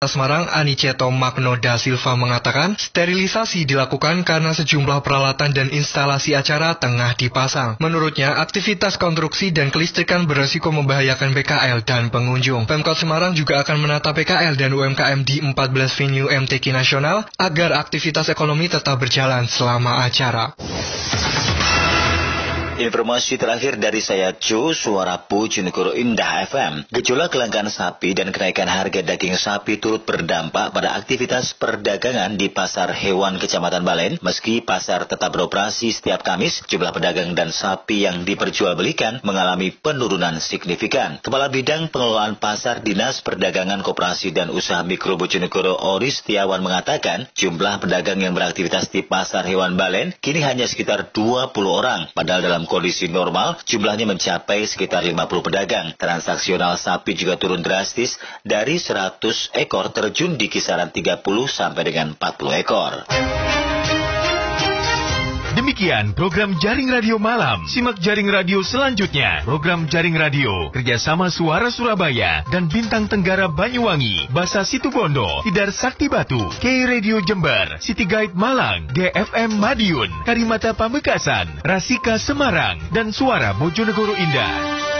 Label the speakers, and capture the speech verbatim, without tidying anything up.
Speaker 1: Semarang, Aniceto Magno da Silva mengatakan, sterilisasi dilakukan karena sejumlah peralatan dan instalasi acara tengah dipasang. Menurutnya, aktivitas konstruksi dan kelistrikan beresiko membahayakan P K L dan pengunjung. Pemkot Semarang juga akan menata P K L dan U M K M di empat belas venue M T Q nasional agar aktivitas ekonomi tetap berjalan selama acara.
Speaker 2: Informasi terakhir dari saya, Jo, Suara Bojonegoro Indah F M. Gejolak kelangkaan sapi dan kenaikan harga daging sapi turut berdampak pada aktivitas perdagangan di Pasar Hewan Kecamatan Balen. Meski pasar tetap beroperasi setiap Kamis, jumlah pedagang dan sapi yang diperjualbelikan mengalami penurunan signifikan. Kepala Bidang Pengelolaan Pasar Dinas Perdagangan Koperasi dan Usaha Mikro Bojonegoro Oris Setiawan mengatakan, jumlah pedagang yang beraktivitas di Pasar Hewan Balen kini hanya sekitar dua puluh orang, padahal dalam kondisi normal, jumlahnya mencapai sekitar lima puluh pedagang. Transaksional sapi juga turun drastis dari seratus ekor terjun di kisaran tiga puluh sampai dengan empat puluh ekor.
Speaker 3: Demikian program Jaring Radio Malam. Simak Jaring Radio selanjutnya. Program Jaring Radio kerjasama Suara Surabaya dan Bintang Tenggara Banyuwangi, Basa Situbondo, Tidar Sakti Batu, K Radio Jember, City Guide Malang, G F M Madiun, Karimata Pamekasan, Rasika Semarang, dan Suara Bojonegoro Indah.